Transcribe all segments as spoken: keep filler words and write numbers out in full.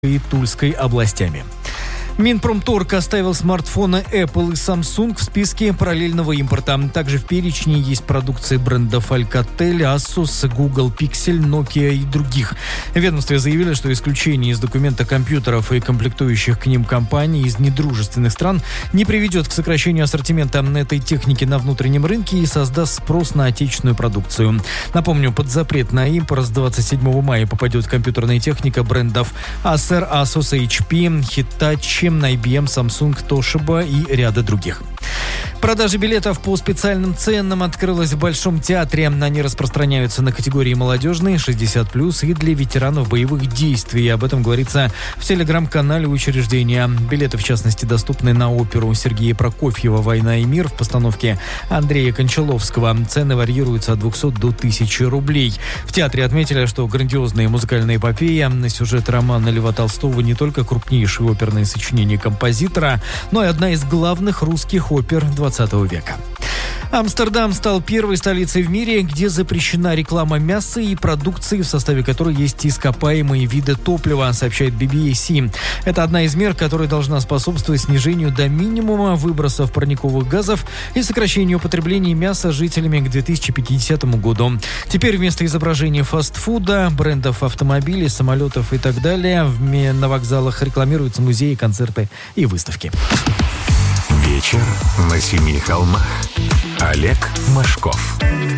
и Тульской областями. Минпромторг оставил смартфоны Apple и Samsung в списке параллельного импорта. Также в перечне есть продукции брендов Alcatel, Asus, Google Pixel, Nokia и других. В ведомстве заявили, что исключение из документа компьютеров и комплектующих к ним компаний из недружественных стран не приведет к сокращению ассортимента этой техники на внутреннем рынке и создаст спрос на отечественную продукцию. Напомню, под запрет на импорт с двадцать седьмого мая попадет компьютерная техника брендов Acer, Asus, эйч пи, Hitachi, ай би эм, Samsung, Toshiba и ряда других. Продажа билетов по специальным ценам открылась в Большом театре. Они распространяются на категории молодежные, шестьдесят плюс, и для ветеранов боевых действий. Об этом говорится в телеграм-канале учреждения. Билеты, в частности, доступны на оперу Сергея Прокофьева «Война и мир» в постановке Андрея Кончаловского. Цены варьируются от двухсот до тысячи рублей. В театре отметили, что грандиозная музыкальная эпопея на сюжет романа Льва Толстого не только крупнейшие оперные сочинения композитора, но и одна из главных русских опер двадцатого века. Амстердам стал первой столицей в мире, где запрещена реклама мяса и продукции, в составе которой есть ископаемые виды топлива, сообщает би би си. Это одна из мер, которая должна способствовать снижению до минимума выбросов парниковых газов и сокращению потребления мяса жителями к две тысячи пятидесятому году. Теперь вместо изображения фастфуда, брендов автомобилей, самолетов и так далее на вокзалах рекламируются музеи, концерты и выставки. Вечер на семи холмах. Олег Машков.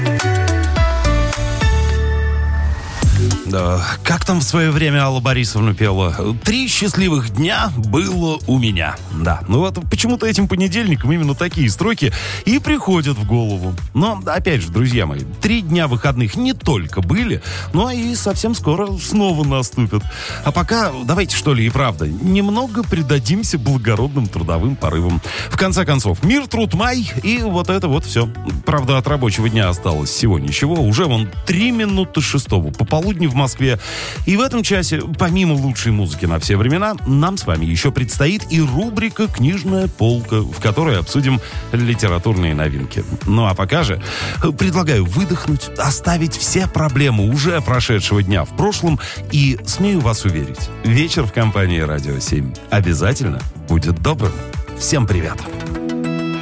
Да, как там в свое время Алла Борисовна пела? Три счастливых дня было у меня. Да, ну вот почему-то этим понедельником именно такие строки и приходят в голову. Но, опять же, друзья мои, три дня выходных не только были, но и совсем скоро снова наступят. А пока давайте, что ли, и правда, немного предадимся благородным трудовым порывам. В конце концов, мир, труд, май, и вот это вот все. Правда, от рабочего дня осталось всего ничего. Уже вон три минуты шестого пополудни в Москве. И в этом часе, помимо лучшей музыки на все времена, нам с вами еще предстоит и рубрика «Книжная полка», в которой обсудим литературные новинки. Ну а пока же предлагаю выдохнуть, оставить все проблемы уже прошедшего дня в прошлом и, смею вас уверить, вечер в компании «Радио семь» обязательно будет добрым. Всем привет!